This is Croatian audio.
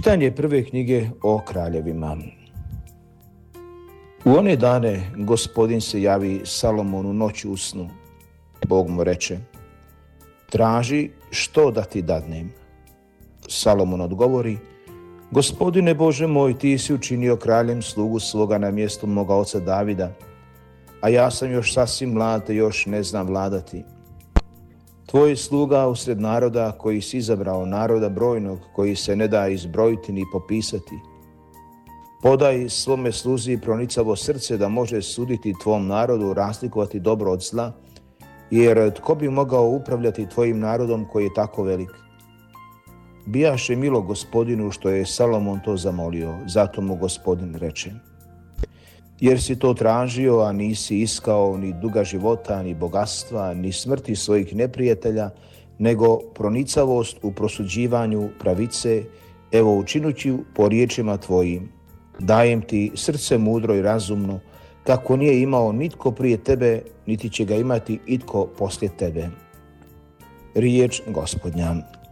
Čitanje prve knjige o kraljevima. U one dane Gospodin se javi Salomonu noći u snu. Bog mu reče: traži što da ti dadnem. Salomon odgovori: Gospodine Bože moj, ti si učinio kraljem slugu svoga na mjestu moga oca Davida, a ja sam još sasvim mlad te još ne znam vladati. Tvoj sluga usred naroda koji si izabrao, naroda brojnog koji se ne da izbrojiti ni popisati. Podaj svome sluzi pronicavo srce da može suditi tvom narodu, razlikovati dobro od zla, jer tko bi mogao upravljati tvojim narodom koji je tako velik? Bijaše milo Gospodinu što je Salomon to zamolio, zato mu Gospodin reče: jer si to tražio, a nisi iskao ni duga života, ni bogatstva, ni smrti svojih neprijatelja, nego pronicavost u prosuđivanju pravice, evo učinući po riječima tvojim. Dajem ti srce mudro i razumno, kako nije imao nitko prije tebe, niti će ga imati itko poslije tebe. Riječ Gospodnja.